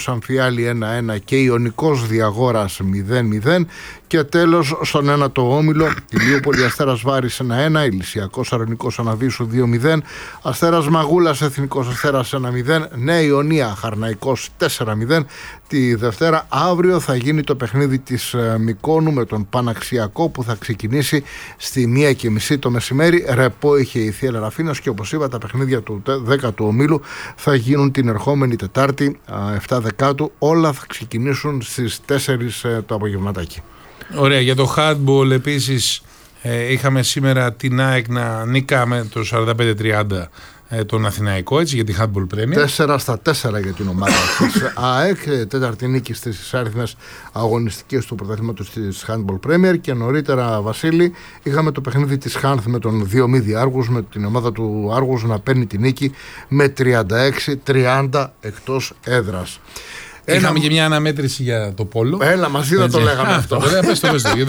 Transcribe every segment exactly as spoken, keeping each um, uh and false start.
Αττικός Αμφιάλη ένα ένα και Ιωνικός Διαγόρας μηδέν μηδέν. Και τέλος στον ένατο όμιλο, Ηλιούπολη Αστέρας Βάρης ένα ένα, Ηλυσιακός Αρωνικός Αναβίσου δύο μηδέν, Αστέρας Μαγούλας Εθνικός Αστέρας ένα μηδέν, Νέα Ιωνία Χαρναϊκός τέσσερα μηδέν. Τη Δευτέρα αύριο θα γίνει το παιχνίδι της Μυκόνου με τον Παναξιακό που θα ξεκινήσει στη μία και μισή το μεσημέρι. Ρεπό είχε η Θεία Λαραφίνας και όπως είπα τα παιχνίδια του δέκατου ομίλου θα γίνουν την ερχόμενη Τετάρτη επτά Δεκάτου. Όλα θα ξεκινήσουν στις τέσσερις το απογευματάκι. Ωραία, για το handball επίσης ε, είχαμε σήμερα την ΑΕΚ να νίκαμε το σαράντα πέντε τριάντα ε, τον Αθηναϊκό, έτσι, για τη handball premier. τέσσερα στα τέσσερα για την ομάδα της ΑΕΚ, τέταρτη νίκη στις άριθμες αγωνιστικές του πρωταθλήματος της handball premier. Και νωρίτερα, Βασίλη, είχαμε το παιχνίδι της Χάνθ με τον Διομήδη Άργους, με την ομάδα του Άργους να παίρνει τη νίκη με τριάντα έξι τριάντα εκτός έδρας. Είχαμε Ένα... και μια αναμέτρηση για το πόλο. Έλα, μαζί δεν το λέγαμε αυτό. Ωραία, πες το, πες το.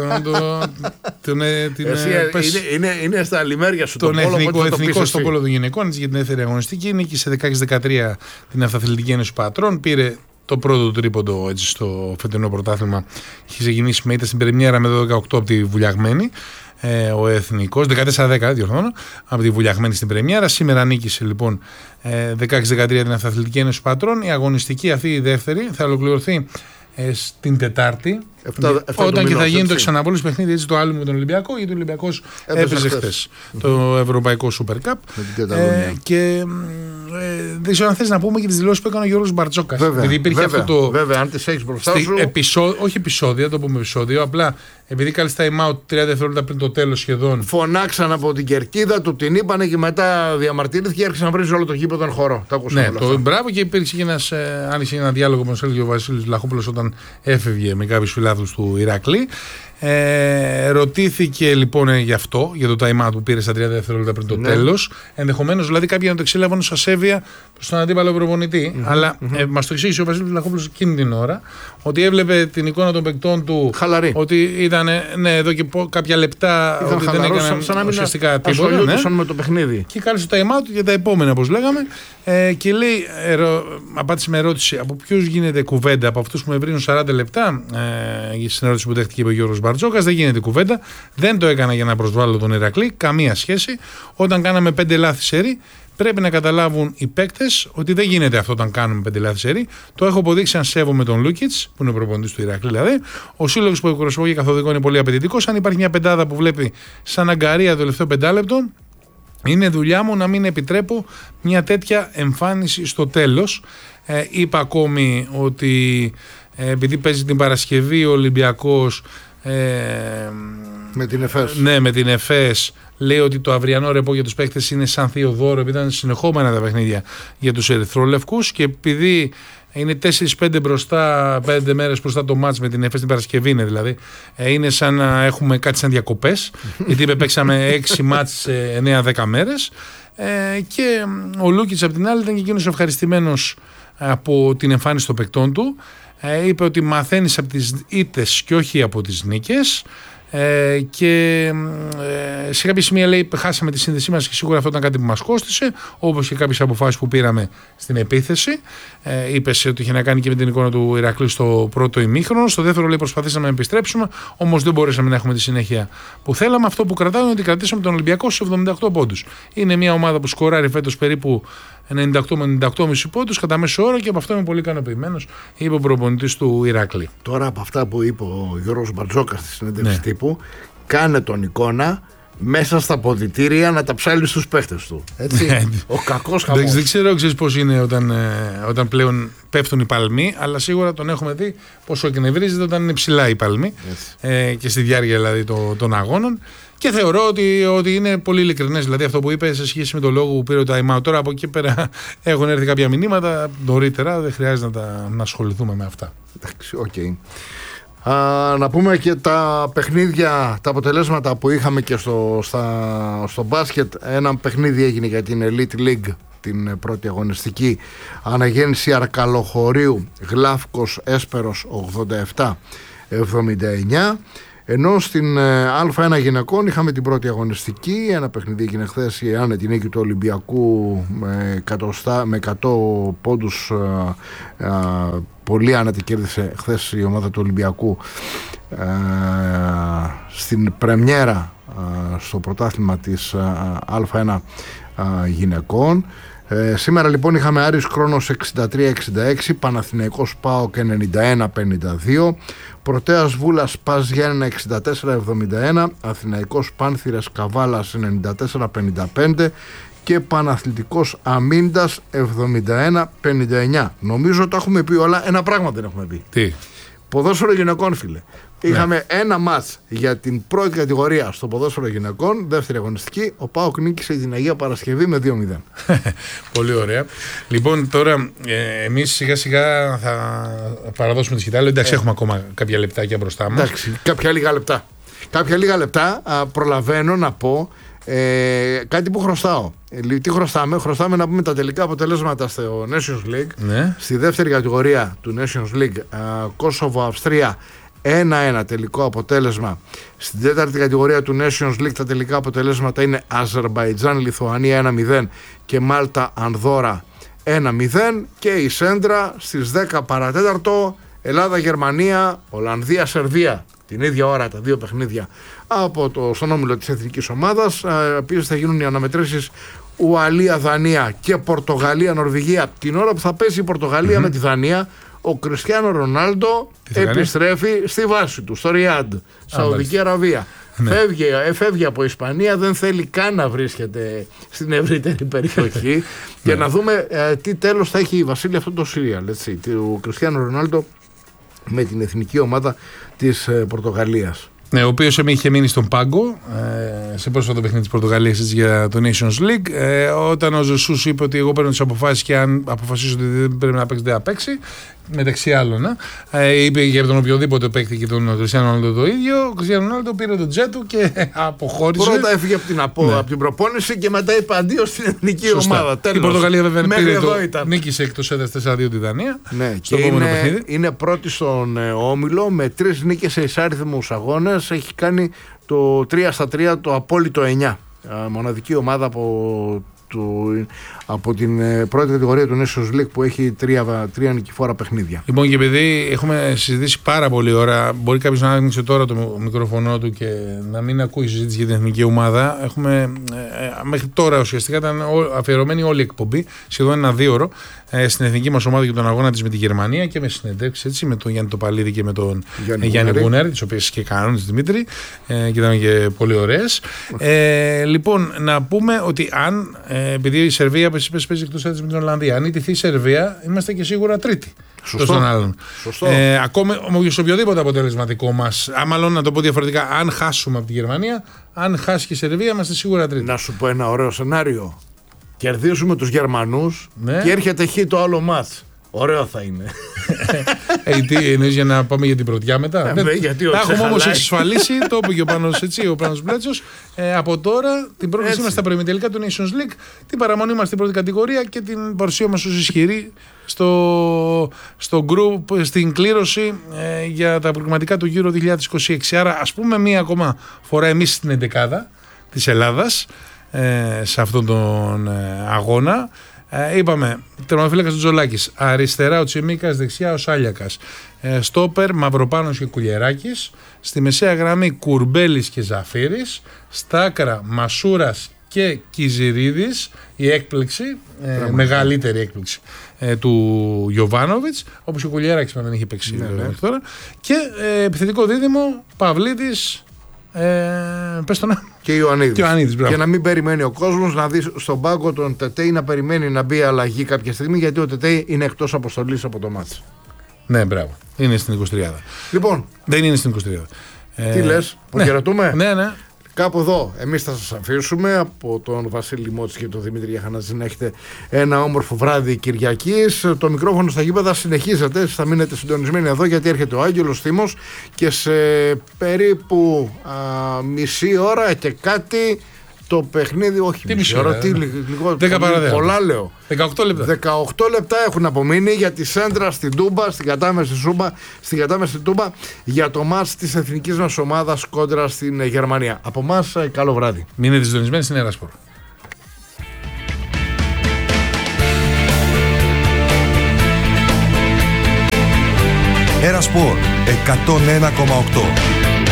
Είναι στα λιμέρια σου τον εθνικό, εθνικό στο πόλο των γυναικών για την ελεύθερη αγωνιστική. Νίκησε δεκαέξι δεκατρία την Αυταθλητική Ένωση Πατρών. Πήρε το πρώτο του τρίποντο έτσι, στο φετινό πρωτάθλημα. Είχε ξεκινήσει με ήττα στην πρεμιέρα με δώδεκα οκτώ από τη Βουλιαγμένη. Ε, ο Εθνικός, δεκατέσσερα δέκα διορθώνω, από τη Βουλιαγμένη στην πρεμιέρα. Σήμερα νίκησε λοιπόν ε, δεκαέξι δεκατρία την Αυταθλητική Ένωση Πατρών. Η αγωνιστική αυτή η δεύτερη θα ολοκληρωθεί ε, στην Τετάρτη. εφτά, εφτά όταν και θα γίνει το ξαναβόληση παιχνίδι έτσι, το άλλο με τον Ολυμπιακό, γιατί ο Ολυμπιακός έπαιζε χθες mm-hmm. το Ευρωπαϊκό Super Cup. Ε, και ε, δεν ξέρω αν θες να πούμε και τις δηλώσεις που έκανε ο Γιώργος Μπαρτζόκας. Βέβαια, υπήρχε βέβαια, αυτό το. Βέβαια, αν τις έχεις μπροστά σου. Επεισόδιο, όχι επεισόδιο, το πούμε επεισόδιο, απλά επειδή κάλεσε time out τριάντα δευτερόλεπτα πριν το τέλος σχεδόν. Φωνάξαν από την κερκίδα του, την είπανε και μετά διαμαρτυρήθηκε και άρχισε να βρίζει όλο το γήπεδο χώρο. Τα ναι, το μπράβο και υπήρξε και ένας, ε, άνοιξε ένα διάλογο όπως έλεγε ο Βασίλης Βλαχόπουλος όταν έφευγε με κάποιους φιλάθλους του Ηρακλή. Ε, ρωτήθηκε λοιπόν γι' αυτό, για το time out που πήρε στα τριάντα δευτερόλεπτα πριν το ναι. τέλος. Ενδεχομένως δηλαδή κάποιοι να το εξέλαβαν ως ασέβεια προς τον αντίπαλο προπονητή. Mm-hmm, αλλά mm-hmm. Ε, μας το εξήγησε ο Βασίλης Βλαχόπουλος εκείνη την ώρα ότι έβλεπε την εικόνα των παικτών του. Χαλαρή. Ότι ήταν ναι, εδώ και πο, κάποια λεπτά ήταν ότι χαλαρός, δεν έκαναν σαν να ουσιαστικά τίποτα. Ναι. με το παιχνίδι. Και κάλεσε το time out για τα επόμενα όπως λέγαμε. Ε, και λέει, ερω, απάντησε με ερώτηση από ποιους γίνεται κουβέντα, από αυτούς που με βρίζουν σαράντα λεπτά. Ε, στην ερώτηση που δέχτηκε ο Γιώργος Μπαρτζόκας, δεν γίνεται κουβέντα. Δεν το έκανα για να προσβάλλω τον Ηρακλή, καμία σχέση. Όταν κάναμε πέντε λάθη σερί, πρέπει να καταλάβουν οι παίκτες ότι δεν γίνεται αυτό όταν κάνουμε πέντε λάθη σερί. Το έχω αποδείξει αν σέβομαι τον Λούκιτς, που είναι ο προπονητής του Ηρακλή δηλαδή. Ο σύλλογος που εκπροσωπώ και καθοδικό είναι πολύ απαιτητικός. Αν υπάρχει μια πεντάδα που βλέπει σαν αγκαρία το τελευταίο πεντάλεπτο, είναι δουλειά μου να μην επιτρέπω μια τέτοια εμφάνιση στο τέλος. Ε, είπα ακόμη ότι ε, επειδή παίζει την Παρασκευή ο Ολυμπιακός ε, με την ΕΦΕΣ. Ναι, με την ΕΦΕΣ. Λέει ότι το αυριανό ρεπό για τους παίκτες είναι σαν θείο δώρο, επειδή ήταν συνεχόμενα τα παιχνίδια για τους ερυθρόλευκους και επειδή είναι τέσσερα πέντε μπροστά, πέντε μέρες μπροστά το μάτς με την ΕΦΕΣ την Παρασκευή είναι δηλαδή. Είναι σαν να έχουμε κάτι σαν διακοπές, γιατί παίξαμε έξι μάτς σε εννέα δέκα μέρες. Ε, και ο Λούκιτς απ' την άλλη ήταν και εκείνος ευχαριστημένος από την εμφάνιση των παικτών του. Ε, είπε ότι μαθαίνεις από τις ήττες και όχι από τις νίκες. Ε, και ε, σε κάποια σημεία λέει χάσαμε τη σύνδεσή μας και σίγουρα αυτό ήταν κάτι που μας κόστησε, όπως και κάποιες αποφάσεις που πήραμε στην επίθεση. Ε, είπε ότι είχε να κάνει και με την εικόνα του Ηρακλή στο πρώτο ημίχρονο. Στο δεύτερο λέει προσπαθήσαμε να επιστρέψουμε, όμως δεν μπορέσαμε να έχουμε τη συνέχεια που θέλαμε. Αυτό που κρατάμε είναι ότι κρατήσαμε τον Ολυμπιακό στους εβδομήντα οκτώ πόντους. Είναι μια ομάδα που σκοράρει φέτος περίπου ενενήντα οκτώ με ενενήντα οκτώ κόμμα πέντε πόντους κατά μέσο όρο και από αυτό είμαι πολύ ικανοποιημένος, είπε ο προπονητής του Ηρακλή. Τώρα από αυτά που είπε ο Γιώργος Μπαρτζόκας στη συνέντευξη ναι. τύπου, κάνε τον εικόνα μέσα στα ποδητήρια να τα ψάλει στους παίχτες του. Έτσι. Ο κακός χαμός. Δεν ξέρω ξέρεις πώς είναι όταν, ε, όταν πλέον πέφτουν οι παλμοί, αλλά σίγουρα τον έχουμε δει πόσο εκνευρίζεται όταν είναι ψηλά οι παλμοί ε, και στη διάρκεια δηλαδή το, των αγώνων. Και θεωρώ ότι, ότι είναι πολύ ειλικρινές δηλαδή αυτό που είπε σε σχέση με το λόγο που πήρε το time out. Τώρα από εκεί πέρα έχουν έρθει κάποια μηνύματα νωρίτερα, δεν χρειάζεται να, τα, να ασχοληθούμε με αυτά. Εντάξει, οκ. Okay. Α, να πούμε και τα παιχνίδια, τα αποτελέσματα που είχαμε και στο, στα, στο μπάσκετ. Ένα παιχνίδι έγινε για την Elite League, την πρώτη αγωνιστική. Αναγέννηση Αρκαλοχωρίου, Γλάφκος Έσπερος ογδόντα επτά εβδομήντα εννιά. Ενώ στην Α1 γυναικών είχαμε την πρώτη αγωνιστική. Ένα παιχνίδι έγινε χθες η άνετη νίκη του Ολυμπιακού με, εκατοστά, με εκατό πόντους. Α, α, πολύ άνετη κέρδισε χθες η ομάδα του Ολυμπιακού α, στην πρεμιέρα α, στο πρωτάθλημα της Α1 α, γυναικών. Ε, σήμερα λοιπόν είχαμε Άρης Κρόνος εξήντα τρία εξήντα έξι, Παναθηναϊκός ΠΑΟΚ ενενήντα ένα πενήντα δύο, Πρωτέας Βούλας Πας Γιάννενα εξήντα τέσσερα εβδομήντα ένα, Αθηναϊκός Πάνθυρας Καβάλας ενενήντα τέσσερα πενήντα πέντε και Παναθλητικός Αμίντας εβδομήντα ένα πενήντα εννιά. Νομίζω τα έχουμε πει όλα, ένα πράγμα δεν έχουμε πει. Τι? Ποδόσφαιρο γυναικών, φίλε. Είχαμε ναι. ένα μάτς για την πρώτη κατηγορία στο ποδόσφαιρο γυναικών, δεύτερη αγωνιστική. Ο ΠΑΟΚ νίκησε την Αγία Παρασκευή με δύο μηδέν. Πολύ ωραία. Λοιπόν, τώρα ε, εμείς σιγά σιγά θα παραδώσουμε τη σκητάλη. Εντάξει, ε. έχουμε ακόμα κάποια λεπτάκια μπροστά μας. Εντάξει, κάποια λίγα λεπτά. Κάποια λίγα λεπτά α, προλαβαίνω να πω ε, κάτι που χρωστάω. Ε, τι χρωστάμε, χρωστάμε να πούμε τα τελικά αποτελέσματα στο Nations League. Ναι. Στη δεύτερη κατηγορία του Nations League, Κόσοβο-Αυστρία ένα ένα τελικό αποτέλεσμα. Στην τέταρτη κατηγορία του Nations League τα τελικά αποτελέσματα είναι Αζερμπαϊτζάν-Λιθουανία ένα μηδέν και Μάλτα-Ανδόρα ένα μηδέν. Και η Σέντρα στις δέκα παρατέταρτο Ελλάδα-Γερμανία, Ολλανδία-Σερβία. Την ίδια ώρα τα δύο παιχνίδια από το, στον όμιλο της εθνικής ομάδας. Επίσης θα γίνουν οι αναμετρήσεις Ουαλία-Δανία και Πορτογαλία-Νορβηγία. Την ώρα που θα πέσει η Πορτογαλία mm-hmm. με τη Δανία, ο Κριστιάνο Ρονάλντο επιστρέφει στη βάση του, στο Ριάντ, Σαουδική Αραβία. Ναι. Φεύγει, φεύγει από Ισπανία, δεν θέλει καν να βρίσκεται στην ευρύτερη περιοχή. Και να δούμε ε, τι τέλος θα έχει η Βασίλη αυτό το σύριαλ. Ο Κριστιάνο Ρονάλντο με την εθνική ομάδα της ε, Πορτογαλίας. Ναι, ο οποίος είχε μείνει στον πάγκο ε, σε πρόσφατο παιχνίδι της Πορτογαλίας για το Nations League. Ε, όταν ο Ζεσούς είπε ότι εγώ παίρνω τις αποφάσεις και αν αποφασίσω ότι δεν πρέπει να παίξει, δεν θα παίξει. Μεταξύ άλλων, ε, είπε για τον οποιοδήποτε παίκτη και τον Κριστιάνο Ρονάλντο το ίδιο. Ο Κριστιάνο Ρονάλντο πήρε τον τζέτ του και αποχώρησε. Πρώτα έφυγε από την, απο... ναι. από την προπόνηση και μετά είπε αντίο στην εθνική Σωστά. ομάδα. Τέλος. Η Πορτογαλία βέβαια πήρε το... ήταν. νίκησε εκτός έδρας τέσσερα δύο τη Δανία. Ναι, στο και είναι, είναι πρώτη στον ε, όμιλο με τρεις νίκες σε εισάριθμους αγώνες. Έχει κάνει το τρία στα τρία, το απόλυτο εννιά. Ε, μοναδική ομάδα από. Του, από την πρώτη κατηγορία του Nations League που έχει τρία, τρία νικηφόρα παιχνίδια. Λοιπόν, και επειδή έχουμε συζητήσει πάρα πολύ ώρα, μπορεί κάποιος να άνοιξε τώρα το μικρόφωνο του και να μην ακούει συζήτηση για την εθνική ομάδα. Έχουμε ε, μέχρι τώρα ουσιαστικά ήταν αφιερωμένη όλη η εκπομπή, σχεδόν ένα δύο ώρο, ε, στην εθνική μας ομάδα και τον αγώνα της με τη Γερμανία και με συνεντεύξεις έτσι, με τον Γιάννη Τοπαλίδη και με τον Γιάννη, Γιάννη Γκούναρη, τις οποίες και κάνουν τη Δημήτρη, ε, και ήταν και πολύ ωραίες. Ε, λοιπόν, να πούμε ότι αν, ε, επειδή η Σερβία παίζει εκτός έδρας με την Ολλανδία, αν ιτηθεί η Σερβία, είμαστε και σίγουρα τρίτη. Σωστό. Στον άλλον. Σωστό. Ε, ακόμα σε οποιοδήποτε αποτελεσματικό μας, αν μάλλον να το πω διαφορετικά, αν χάσουμε από τη Γερμανία, αν χάσει και η Σερβία, είμαστε σίγουρα τρίτη. Να σου πω ένα ωραίο σενάριο. Κερδίσουμε τους Γερμανούς, ναι, και έρχεται χ το άλλο μάτς. Ωραίο θα είναι. Ε, τι εννοείς, για να πάμε για την πρωτιά μετά? Ε, δεν, γιατί τα έχουμε όμως εξασφαλίσει, το είπε και ο Πάνος, έτσι, ο Πάνος Μπλέτσος. Ε, από τώρα την πρόκλησή μας στα προημιτελικά του Nations League, την παραμονή μας στην πρώτη κατηγορία και την παρουσία μας ως ισχυρή στο, στο group, στην κλήρωση ε, για τα προγραμματικά του Euro δύο χιλιάδες είκοσι έξι. Άρα ας πούμε μία ακόμα φορά εμείς στην εντεκάδα της Ελλάδας ε, σε αυτόν τον ε, αγώνα. Ε, είπαμε, τερματοφύλακας του Τζολάκης, αριστερά ο Τσιμίκας, δεξιά ο Σάλιακας, ε, στόπερ Μαυροπάνος και Κουλιεράκης, στη μεσαία γραμμή Κουρμπέλης και Ζαφύρης, στα άκρα Μασούρας και Κιζιρίδης, η έκπληξη, ε, μεγαλύτερη έκπληξη ε, του Γιοβάνοβιτς, όπως και ο Κουλιεράκης δεν είχε παίξει ναι, ναι. τώρα, και ε, επιθετικό δίδυμο Παυλίδης, Ε, πες το να. Και Ιωαννίδης. Και, Ιωαννίδης, και να μην περιμένει ο κόσμος να δει στον πάγκο τον Τετέι να περιμένει να μπει αλλαγή κάποια στιγμή, γιατί ο Τετέι είναι εκτός αποστολής από το μάτς. Ναι, μπράβο. Είναι στην εικοσιτριάδα. Λοιπόν. Δεν είναι στην εικοσιτριάδα. Τι ε, λες, αποχαιρετούμε. Ναι, ναι. Κάπου εδώ εμείς θα σας αφήσουμε από τον Βασίλη Μότση και τον Δημήτρη Γιαχανατζή να έχετε ένα όμορφο βράδυ Κυριακής. Το μικρόφωνο στα γήπεδα συνεχίζεται, θα μείνετε συντονισμένοι εδώ γιατί έρχεται ο Άγγελος Θήμος και σε περίπου α, μισή ώρα και κάτι Το παιχνίδι, όχι. Τι μισή ώρα, τι λίγο. δέκα παρά δέκα. Πολλά λέω. δεκαοκτώ λεπτά. δεκαοκτώ λεπτά έχουν απομείνει για τη σέντρα στην Τούμπα, στην κατάμεση Σούμπα, στην κατάμεση Τούμπα, για το μάτς της εθνικής μας ομάδας κόντρα στην Γερμανία. Από εμάς, καλό βράδυ. Μείνετε συντονισμένοι στην Ερασπορ. Ερασπορ εκατόν ένα κόμμα οκτώ.